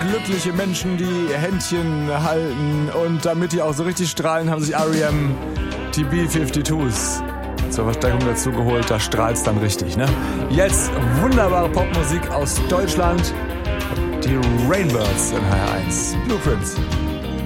glückliche Menschen, die Händchen halten. Und damit die auch so richtig strahlen, haben sich R.E.M. die B-52s zur Verstärkung dazu geholt. Da strahlt's dann richtig, ne? Jetzt wunderbare Popmusik aus Deutschland. Die Rainbirds in HR1. Blueprints.